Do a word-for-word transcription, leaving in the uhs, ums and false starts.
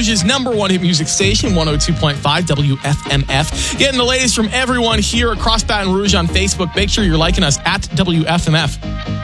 Rouge's number one hit music station, one oh two point five W F M F. Getting the latest from everyone here across Baton Rouge on Facebook. Make sure you're liking us at W F M F.